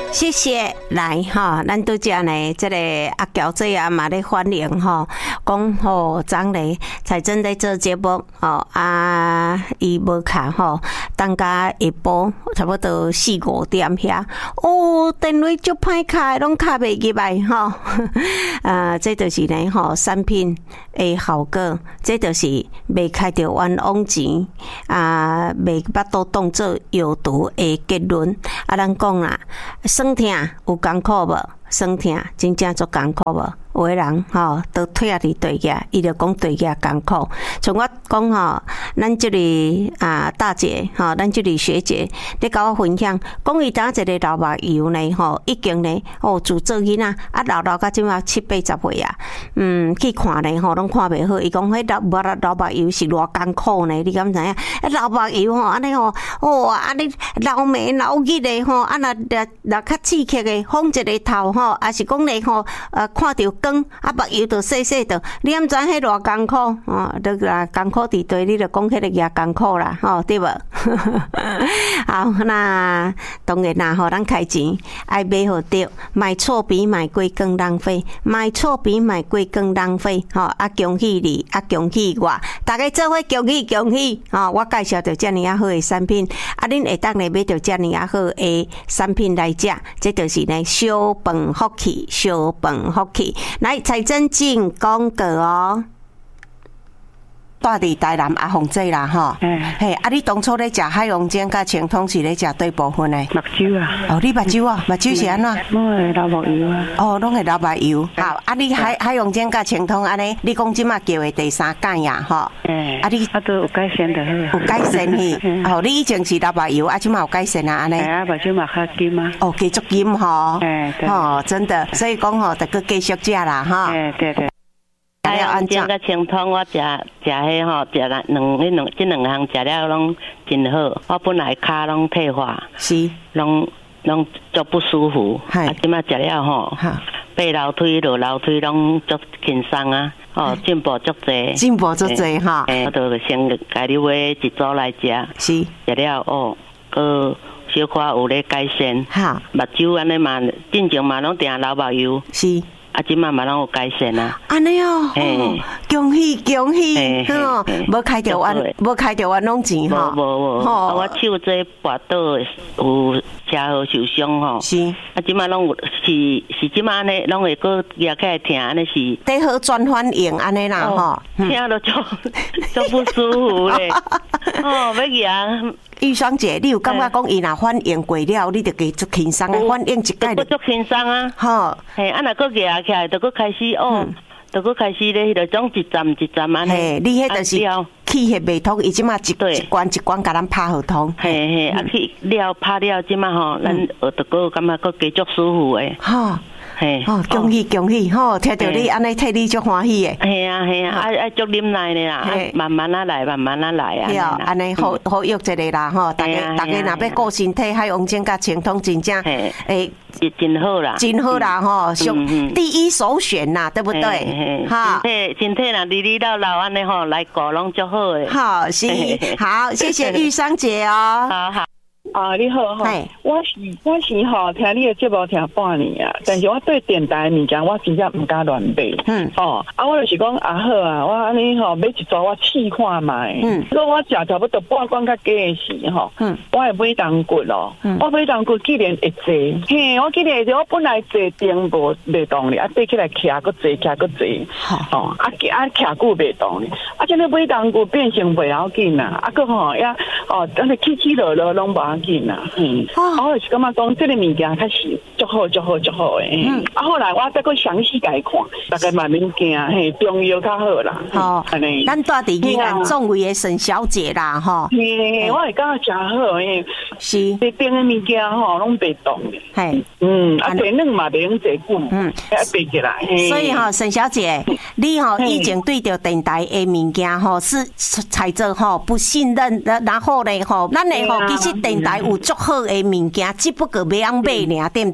谢谢，来哈，咱拄只呢，这个阿娇姐啊嘛咧欢迎哈，讲吼张咧才真在做节目吼啊，伊无卡吼，等甲下晡差不多4-5点遐，哦，电话足歹开，拢卡袂入来吼，这就是呢吼产品的效果，这就是未开着冤枉钱啊，未巴肚当做有毒的结论啊，咱讲啦。酸痛有艰苦无？酸痛真正足艰苦无？有的人吼都退啊伫对个，伊就讲对个艰苦。像我讲吼，咱这里大姐吼，咱这里学姐咧甲我分享，讲伊当一个老目油呢吼，已经呢自做囡仔啊，老到即马70-80岁啊，去看呢吼，拢看袂好。伊讲迄老目油是偌艰苦呢？你敢知影？老目油吼，安尼吼，安尼老眉老眼的吼，若较刺激的，放一个头吼，还是讲咧吼，看到光啊，目油就细细的，你毋知迄偌艰苦哦，都啦艰苦伫对，你就讲迄个也艰苦啦，吼对无？好，那当然啦，吼，咱开钱爱买好着，买错比买贵更浪费，买错比买贵更浪费，吼啊！恭喜你，啊恭喜我，大家做伙恭喜恭喜！吼，我介绍着遮尔啊好的产品，啊，恁会当来买着遮尔啊好的产品来食，这就是呢小饭福气，小饭福气。来，财政进广告哦。住伫台南阿凤姐啦，吼，嘿，啊，你当初咧食海洋煎甲清汤是咧食对部分诶？ 目睭啊！ 哦，你目睭啊，目睭是安怎？ 拢会老目油啊！ 哦，拢会老目油。好，啊，你海洋煎甲清汤安尼，你讲即马叫诶第3届呀，吼。啊，你都有改善的， 有改善去。哦，你以前是老目油，啊，即马有改善啊，安尼。 啊，目睭嘛较金啊。 哦，继续金吼。吼，真的，所以讲吼，得个继续食啦，哈。 对。 海洋煎甲清汤，我食迄吼，食两项食了拢真好。我本来骹拢退化， 是， 拢足不舒服。啊，即马食了吼，爬楼梯落楼梯拢足轻松啊。哦，进步足济， 进步足济哈。 我就先家己买一组来食， 是， 食了哦，个小可有咧改善。哈，目睭安尼嘛，进前嘛拢定老目油。 是。 啊，即马嘛拢有改善啊！ 安尼哦，恭喜恭喜！吼，无开着冤枉钱吼。 无，我手这跋倒有车祸受伤吼。是。啊，即马拢有是即马呢，拢会个举起来听，安尼是。 得好转反应安尼啦吼， 听了足不舒服咧。哦，要举。 玉霜姐，你有感觉讲伊若反应过了，你就给足轻松的反应一解就足轻松啊！吼，嘿，啊，若个举起来，就个开始哦，就个开始咧，迄个种一站一站安尼。嘿， 你迄就是气血未通，伊即马一关一关甲咱拍好通。 嘿，啊去了拍了，即马吼，咱就个感觉个加足舒服诶。吼。 哦，恭喜恭喜！吼，听到你安尼替你足欢喜诶。 系啊，足忍耐咧啦，慢慢啊来，慢慢啊来啊。 啊，安尼好约一个啦，吼，大家若要顾身体，海洋煎甲清汤真正诶， 真好啦， 真好啦，吼，第一首选啦，对不对？ 哈，身体若哩哩老安尼吼，来顾拢足好诶。 好，是，好，谢谢玉芳姐哦。 好。 啊，你好哈，我是吼听你的节目听半年啊，但是我对电台的物件我真正唔敢乱买。我就是讲好啊，我安尼吼买一组我试看卖。如果我食差不多半罐较加的时吼，我会买冬骨咯。我买冬骨既然会坐，嘿，我既然会坐，我本来坐定无袂动哩，啊爬起来徛个坐，徛个坐。徛久袂动哩，啊，即个买冬骨变成袂要紧啦，啊个吼也等下起落落拢无。我是感觉讲这个物件开始足好的。后来我再个详细来看，大概蛮物件嘿中药较好啦。 好，咱住伫宜兰总位的沈小姐啦，吼。 我会感觉真好诶。 是， 这边的物件吼拢袂动的。嘿，地软嘛袂用坐久，要爬起来。 所以吼，沈小姐，你吼以前对着电台的物件吼是采着吼不信任，然后咧吼，咱咧吼其实电台有足好的物件，只不过袂晓买尔，对不对？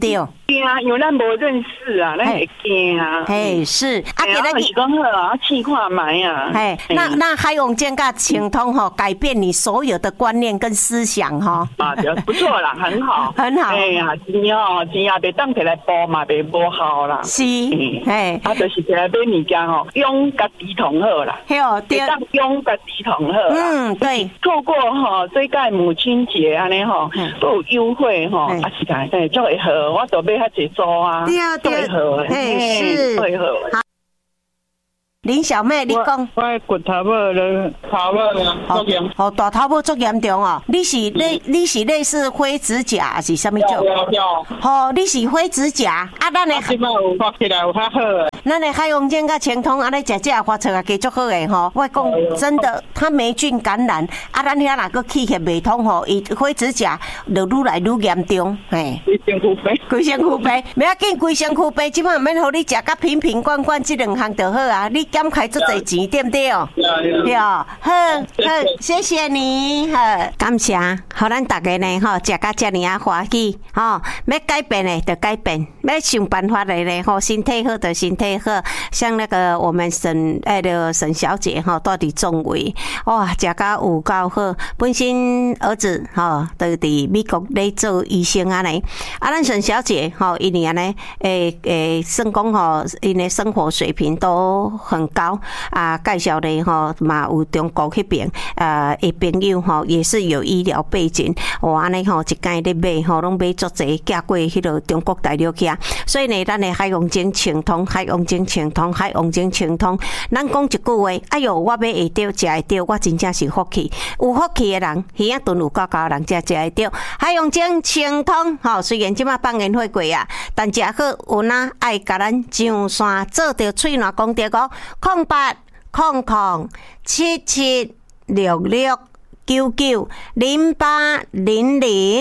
惊，因为咱无认识啊，咱会惊啊。 嘿，是。 啊，今日是讲好啊，试看卖啊。 嘿，那海涌健甲清通吼，改变你所有的观念跟思想哈。 啊，不错啦，很好， 很好。 哎呀，钱也袂当摕来补嘛，袂无效啦。 是，嘿， 啊，就是摕来买物件吼，用家己同好啦。 嘿哦，对， 用家己同好。嗯， 对。 透过吼，这届母亲节安尼吼，都有优惠吼，啊是干，哎，就会好，我都买较济组啊， 对， 会好， 是， 会好。 林小妹，你讲， 我骨头无咧，头无作严， 哦，大头无作严重哦。你是类似灰指甲还是什么种？ 有。 哦，你是灰指甲啊？咱的即摆有发起来有较好诶。 咱的海涌健甲清通安尼食发出来加足好诶吼。我讲真的，它霉菌感染啊，咱遐若个气血未通吼，伊灰指甲就愈来愈严重，嘿。 规身躯病， 规身躯病，不要紧，规身躯病，即摆免互你食甲瓶瓶罐罐，即两项就好啊。你减开足侪钱，对不对哦？对哦，好，谢谢你，好，感谢，互咱大家呢，吼，食甲遮尔啊欢喜，吼，要改变的就改变，要想办法的呢，吼，身体好就身体好，像那个我们沈小姐吼，住伫中卫，哇，食甲有够好，本身儿子吼，都伫美国咧做医生安尼，啊，咱沈小姐吼，因为安尼，算讲吼，因的生活水平都很高。啊，介绍的吼嘛有中国迄边的朋友吼，也是有医疗背景，哇安尼吼一间咧买吼，拢买足济寄过迄落中国大陆去啊。所以呢，咱的海涌健清通，海涌健清通，海涌健清通，咱讲一句话，哎哟，我买会到，食会到，我真正是福气。有福气的人，耳仔顿有够够人才食会到。海涌健清通，吼，虽然即马放烟火过啊，但食好有哪爱甲咱上山做着喙暖讲着个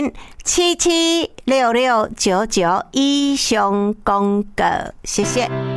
08007766990800776699以上公告，谢谢。